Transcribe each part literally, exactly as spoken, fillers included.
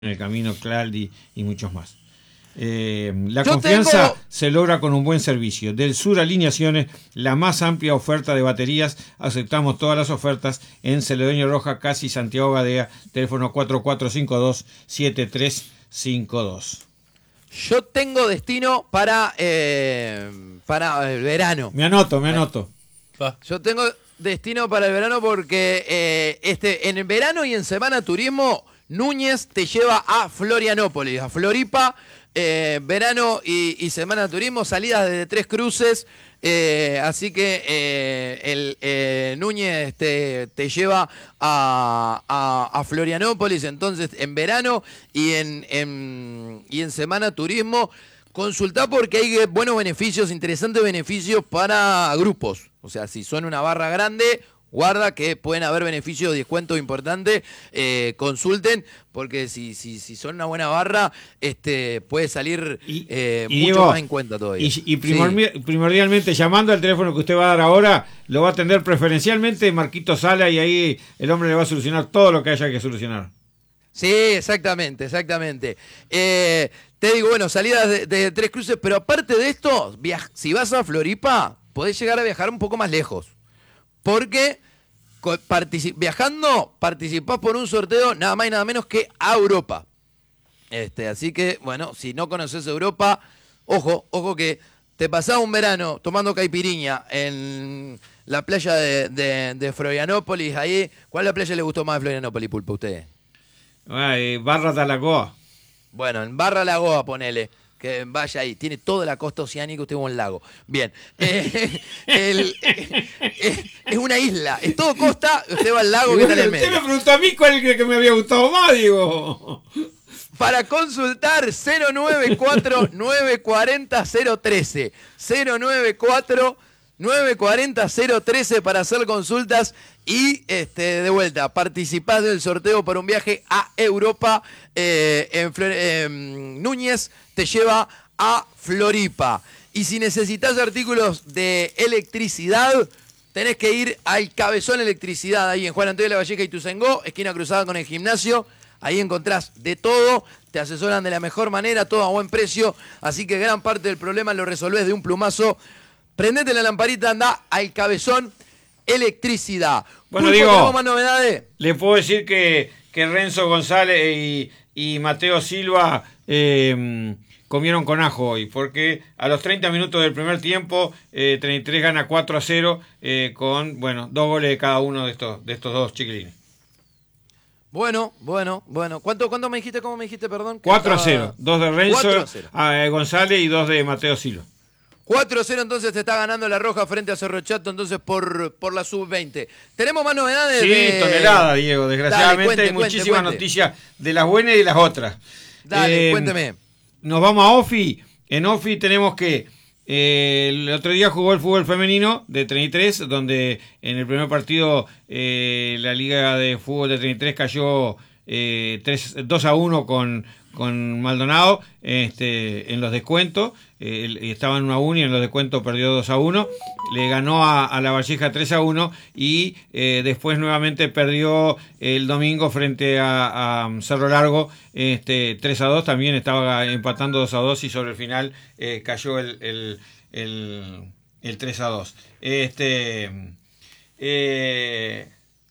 en el camino, Claldi y muchos más. Eh, la Yo confianza tengo... se logra con un buen servicio. Del Sur Alineaciones, la más amplia oferta de baterías. Aceptamos todas las ofertas en Celedonio Roja, casi Santiago Gadea, teléfono cuatro cuatro cinco dos siete tres cinco dos. Yo tengo destino para, eh, para el verano. Me anoto, me anoto. Yo tengo destino para el verano porque eh, este, en el verano y en Semana Turismo, Núñez te lleva a Florianópolis, a Floripa, eh, verano y, y Semana Turismo, salidas desde Tres Cruces, eh, así que eh, el eh, Núñez te, te lleva a, a, a Florianópolis, entonces en verano y en, en, y en Semana Turismo, consultá porque hay buenos beneficios, interesantes beneficios para grupos, o sea, si son una barra grande, guarda que pueden haber beneficios, descuentos importantes, eh, consulten, porque si, si, si son una buena barra, este puede salir y, eh, y mucho Diego, más en cuenta todavía. Y, y primordial, sí. primordialmente llamando al teléfono que usted va a dar ahora, lo va a atender preferencialmente Marquito Sala y ahí el hombre le va a solucionar todo lo que haya que solucionar. Sí, exactamente, exactamente. Eh, te digo, bueno, salidas de, de Tres Cruces, pero aparte de esto, si vas a Floripa, podés llegar a viajar un poco más lejos. Porque particip viajando participás por un sorteo nada más y nada menos que a Europa. Este, así que, bueno, si no conoces Europa, ojo, ojo que te pasás un verano tomando caipiriña en la playa de, de, de Florianópolis. Ahí, ¿cuál es la playa que le gustó más de Florianópolis, Pulpo, a ustedes? Ah, eh, Barra de Lagoa. Bueno, en Barra Lagoa, ponele. Que vaya ahí, tiene toda la costa oceánica, usted como un lago. Bien, eh, el, eh, es una isla, es todo costa, usted va al lago que está en el medio. Usted me preguntó a mí cuál es el que me había gustado más, digo. Para consultar, cero nueve cuatro, nueve cuatro cero, cero uno tres. cero nueve cuatro, nueve cuatro cero, cero uno tres para hacer consultas y este, de vuelta, participás del sorteo para un viaje a Europa. Eh, en Flor eh, Núñez te lleva a Floripa. Y si necesitas artículos de electricidad, tenés que ir al Cabezón Electricidad, ahí en Juan Antonio de la Valleja y Ituzaingó, esquina cruzada con el gimnasio. Ahí encontrás de todo, te asesoran de la mejor manera, todo a buen precio. Así que gran parte del problema lo resolvés de un plumazo. Prendete la lamparita, anda al Cabezón Electricidad. Bueno, Pulpo, digo, ¿tenemos más novedades? Le puedo decir que, que Renzo González y, y Mateo Silva eh, comieron con ajo hoy, porque a los treinta minutos del primer tiempo, eh, treinta y tres gana cuatro a cero eh, con, bueno, dos goles de cada uno de estos, de estos dos chiquilines. Bueno, bueno, bueno. ¿Cuánto, cuánto me dijiste? ¿Cómo me dijiste, perdón? cuatro a cero. Dos de Renzo a González y dos de Mateo Silva. cuatro a cero, entonces te está ganando la Roja frente a Cerro Chato, entonces por, por la sub veinte. ¿Tenemos más novedades? Sí, de... tonelada, Diego. Desgraciadamente Dale, cuente, hay muchísimas cuente, cuente. noticias de las buenas y de las otras. Dale, eh, cuénteme. Nos vamos a Ofi. En Ofi tenemos que eh, el otro día jugó el fútbol femenino de treinta y tres, donde en el primer partido eh, la Liga de Fútbol de treinta y tres cayó eh, dos a uno con, con Maldonado este, en los descuentos. Eh, estaban uno a uno y en los descuentos perdió dos a uno. Le ganó a, a la Valleja tres a uno y eh, después nuevamente perdió el domingo frente a, a Cerro Largo este, tres a dos. También estaba empatando dos a dos y sobre el final eh, cayó el, el, el, el tres a dos. Este, eh,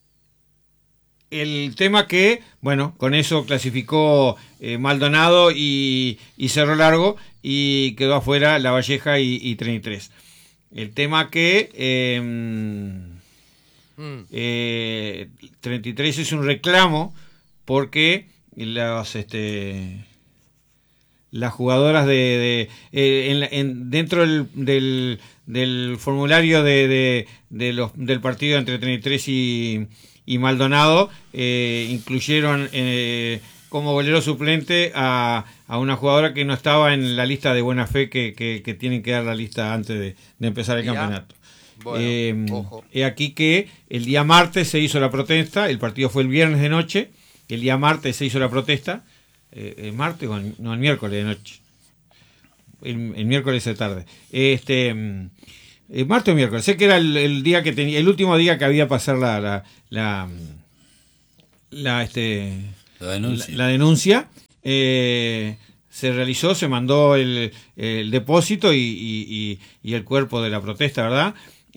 el tema que, bueno, con eso clasificó eh, Maldonado y, y Cerro Largo y quedó afuera La Valleja y, y treinta y tres. El tema que eh, mm. eh, treinta y tres es un reclamo porque las este las jugadoras de, de eh, en, en, dentro del, del, del formulario de, de, de los, del partido entre treinta y tres y, y Maldonado eh, incluyeron eh, como golero suplente a, a una jugadora que no estaba en la lista de buena fe que, que, que tienen que dar la lista antes de, de empezar el ya. campeonato. Bueno, eh, ojo. He aquí que el día martes se hizo la protesta, el partido fue el viernes de noche, el día martes se hizo la protesta, eh, el martes, o el, no, el miércoles de noche, el, el miércoles de tarde, este, el martes o miércoles, sé que era el, el día que tenía, el último día que había para hacer la, la, la, la este La denuncia. La, la denuncia eh, se realizó, se mandó el, el depósito y, y, y, y el cuerpo de la protesta, ¿verdad?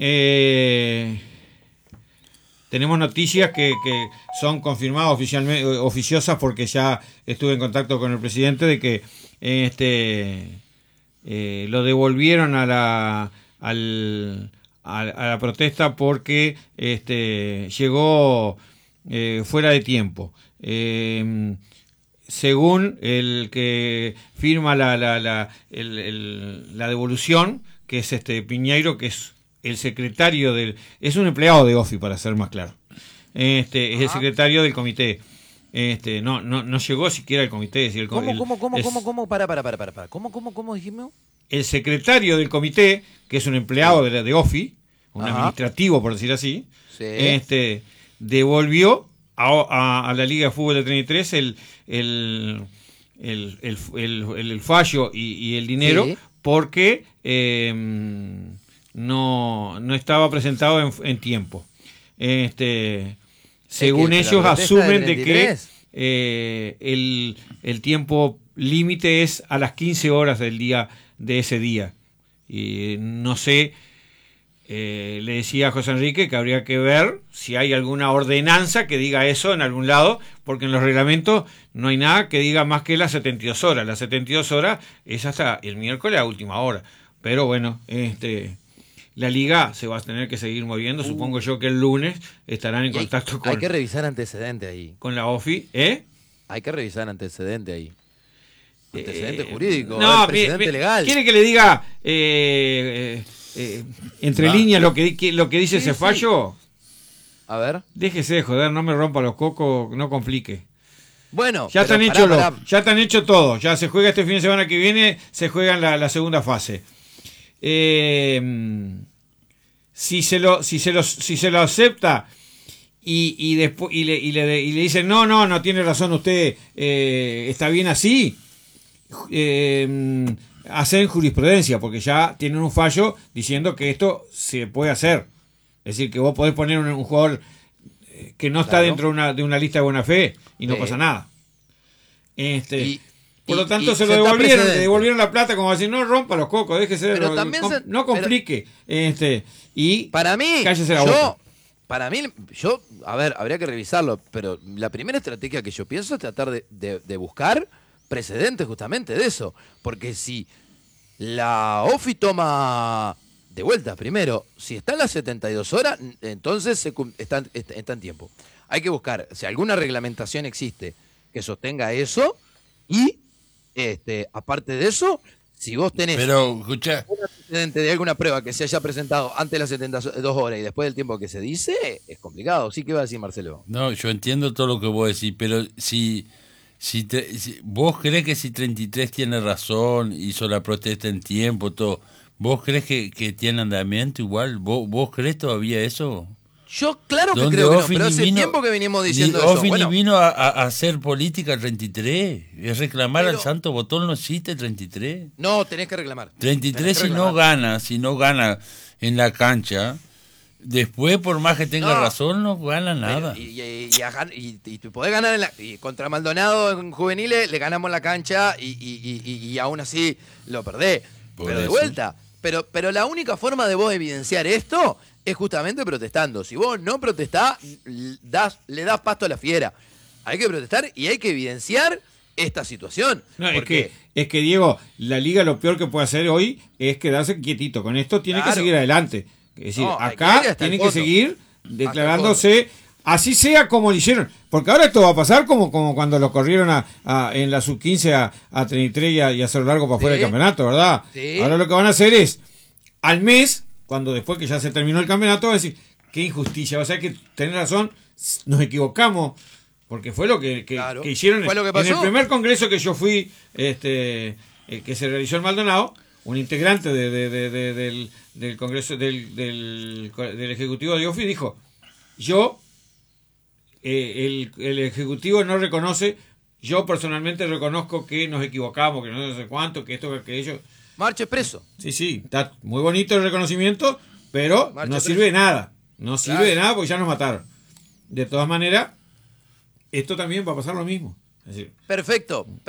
Eh, tenemos noticias que, que son confirmadas oficialmente, oficiosas, porque ya estuve en contacto con el presidente, de que este eh, lo devolvieron a la al, a, a la protesta porque este llegó eh, fuera de tiempo. Eh, según el que firma la la la, el, el, la devolución, que es este Piñeiro, que es el secretario del, es un empleado de OFI, para ser más claro. Este es el secretario del comité. Este no no no llegó siquiera el comité. Si el, ¿Cómo, el, cómo, cómo, es, cómo, cómo? Para, para, para, para, para. ¿Cómo, cómo, cómo dijimos? El secretario del comité, que es un empleado de, de OFI, un Ajá. administrativo, por decir así, Sí. este devolvió a, a, a la Liga de Fútbol de treinta y tres el el, el, el, el, el fallo y, y el dinero, Sí. porque eh, no, no estaba presentado en, en tiempo. Este, según Es que ellos la protesta asumen del de que treinta y tres. eh, el, el tiempo límite es a las quince horas del día de ese día. Y no sé, eh, le decía a José Enrique que habría que ver si hay alguna ordenanza que diga eso en algún lado, porque en los reglamentos no hay nada que diga más que las setenta y dos horas. Las setenta y dos horas es hasta el miércoles a última hora. Pero bueno, este la liga se va a tener que seguir moviendo. Uh. Supongo yo que el lunes estarán en hay, contacto con... Hay que revisar antecedentes ahí. Con la OFI, ¿eh? Hay que revisar antecedentes ahí. Antecedente Eh, jurídico, no, precedente mi, mi, legal. ¿Quiere que le diga eh, eh, eh, entre Va. líneas lo que, que, lo que dice sí, ese fallo? Sí. A ver. Déjese de joder, no me rompa los cocos, no complique. Bueno, ya están hechos los, ya están hechos todos. Ya se juega este fin de semana que viene, se juega en la, la segunda fase. Eh, si se lo, si se lo, si se lo acepta y, y después y le, y le, y le dicen no, no, no tiene razón usted, eh, está bien así. Eh, hacen jurisprudencia, porque ya tienen un fallo diciendo que esto se puede hacer. Es decir, que vos podés poner un, un jugador que no está claro. dentro de una, de una lista de buena fe y no sí. pasa nada. Este, y, por lo tanto, y, se lo devolvieron, le devolvieron la plata, como decir, no rompa los cocos, déjese de pero no, también com, se, no complique. Pero, este, y para mí, cállese la yo, boca. Para mí, yo, a ver, habría que revisarlo, pero la primera estrategia que yo pienso es tratar de, de, de buscar precedentes justamente de eso, porque si la OFI toma de vuelta, primero, si está en las setenta y dos horas, entonces se, está, está, está en tiempo. Hay que buscar si alguna reglamentación existe que sostenga eso y, este, aparte de eso, si vos tenés Pero, escuchá, un antecedente de alguna prueba que se haya presentado antes de las setenta y dos horas y después del tiempo que se dice, es complicado. ¿Sí? ¿Qué va a decir Marcelo? No, yo entiendo todo lo que vos decís, pero si... Si, te, si vos crees que si treinta y tres tiene razón, hizo la protesta en tiempo, todo, ¿vos crees que, que tiene andamiento igual? ¿Vos, vos crees todavía eso? Yo claro que creo que no, pero hace vino, tiempo que venimos diciendo ni, eso. Offi bueno. ni vino a, a hacer política el treinta y tres, es reclamar pero, al santo botón, no existe el treinta y tres. No, tenés que reclamar. treinta y tres si reclamar. no gana, si no gana en la cancha... Después, por más que tenga no, razón, no gana nada. Y, y, y, y, y podés ganar en la, y contra Maldonado en juveniles, le ganamos la cancha y, y, y, y aún así lo perdés. Por pero eso. de vuelta. Pero, pero la única forma de vos evidenciar esto es justamente protestando. Si vos no protestás, das, le das pasto a la fiera. Hay que protestar y hay que evidenciar esta situación. No, es que, es que, Diego, la liga lo peor que puede hacer hoy es quedarse quietito. Con esto tiene claro. que seguir adelante. Es decir, no, acá que tienen que seguir declarándose, así sea como lo hicieron. Porque ahora esto va a pasar como, como cuando lo corrieron a, a, en la sub quince a, a treinta y tres y a, y a hacer largo para afuera sí. del campeonato, ¿verdad? Sí. Ahora lo que van a hacer es, al mes, cuando después que ya se terminó el campeonato, va a decir, qué injusticia. O sea que tenés razón, nos equivocamos. Porque fue lo que, que, claro. que hicieron ¿Fue lo que pasó? En el primer congreso que yo fui, este eh, que se realizó en Maldonado. Un integrante de, de, de, de, del, del Congreso del, del, del Ejecutivo de OFI dijo, yo, eh, el, el Ejecutivo no reconoce, yo personalmente reconozco que nos equivocamos, que no sé cuánto, que esto, que aquello. Marche preso. Sí, sí, está muy bonito el reconocimiento, pero Marche no preso. sirve de nada, no sirve claro. de nada porque ya nos mataron. De todas maneras, esto también va a pasar lo mismo. Es decir, Perfecto.